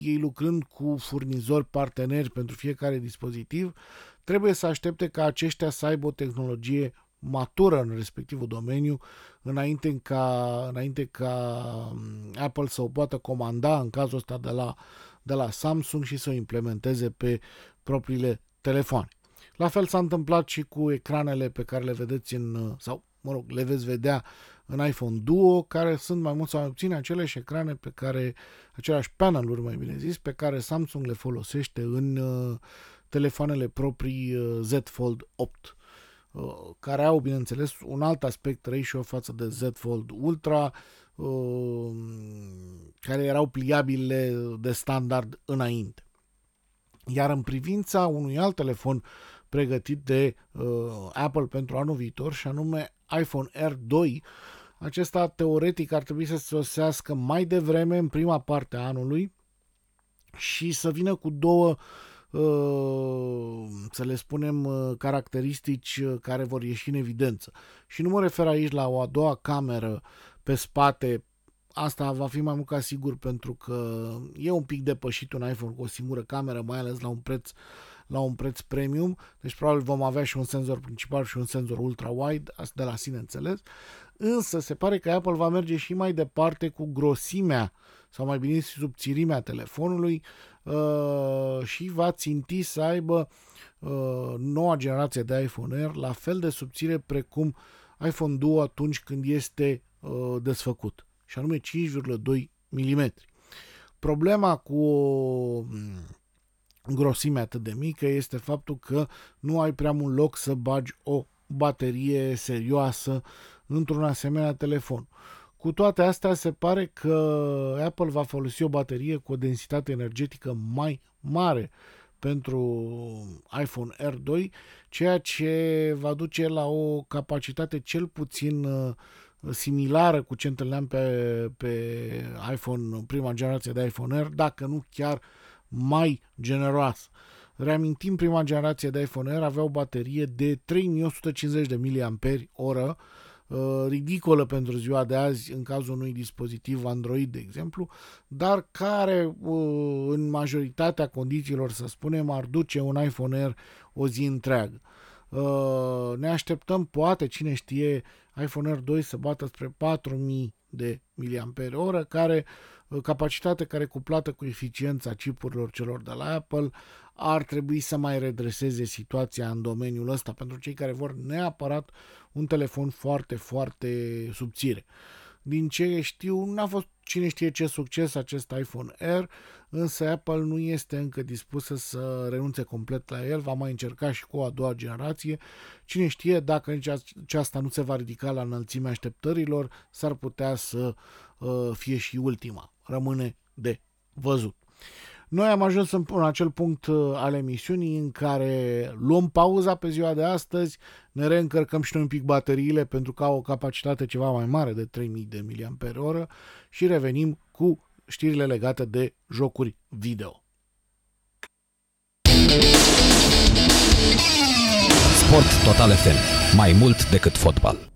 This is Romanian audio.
ei lucrând cu furnizori parteneri pentru fiecare dispozitiv, trebuie să aștepte ca aceștia să aibă o tehnologie matură în respectivul domeniu înainte ca Apple să o poată comanda, în cazul ăsta de la Samsung, și să o implementeze pe propriile telefoane. La fel s-a întâmplat și cu ecranele pe care le vedeți le veți vedea în iPhone Duo, care sunt mai mult sau mai puțin aceleași ecrane aceleași paneluri, mai bine zis, pe care Samsung le folosește în telefoanele proprii Z Fold 8, care au, bineînțeles, un alt aspect ratio față de Z Fold Ultra, care erau pliabile de standard înainte. Iar în privința unui alt telefon pregătit de Apple pentru anul viitor, și anume iPhone Air 2, acesta teoretic ar trebui să se sosească mai devreme, în prima parte a anului, și să vină cu două, să le spunem, caracteristici care vor ieși în evidență. Și nu mă refer aici la o a doua cameră pe spate. Asta va fi mai mult ca sigur, pentru că e un pic depășit un iPhone cu o singură cameră, mai ales la un preț premium, deci probabil vom avea și un senzor principal și un senzor ultra-wide, de la sine înțeles, însă se pare că Apple va merge și mai departe cu grosimea, sau mai bine subțirimea telefonului, și va ținti să aibă noua generație de iPhone Air la fel de subțire precum iPhone Duo atunci când este desfăcut, și anume 5,2 mm. Problema cu o grosime atât de mică este faptul că nu ai prea mult loc să bagi o baterie serioasă într-un asemenea telefon. Cu toate astea, se pare că Apple va folosi o baterie cu o densitate energetică mai mare pentru iPhone Air 2, ceea ce va duce la o capacitate cel puțin similară cu ce întâlneam pe iPhone, prima generație de iPhone Air, dacă nu chiar mai generoasă. Reamintim, prima generație de iPhone Air avea o baterie de 3150 de mAh, ridicolă pentru ziua de azi în cazul unui dispozitiv Android, de exemplu, dar care în majoritatea condițiilor, să spunem, ar duce un iPhone Air o zi întreagă. Ne așteptăm, poate, cine știe, iPhone Air 2 să bată spre 4000 de mAh, capacitate care, cuplată cu eficiența chipurilor celor de la Apple, ar trebui să mai redreseze situația în domeniul ăsta pentru cei care vor neapărat un telefon foarte, foarte subțire. Din ce știu, n-a fost cine știe ce succes acest iPhone Air, însă Apple nu este încă dispusă să renunțe complet la el, va mai încerca și cu a doua generație. Cine știe, dacă nici aceasta nu se va ridica la înălțimea așteptărilor, s-ar putea să fie și ultima. Rămâne de văzut. Noi am ajuns în acel punct al emisiunii în care luăm pauza pe ziua de astăzi, ne reîncărcăm și noi un pic bateriile pentru că au o capacitate ceva mai mare de 3000 de mAh și revenim cu știrile legate de jocuri video. Sport Total FM. Mai mult decât fotbal.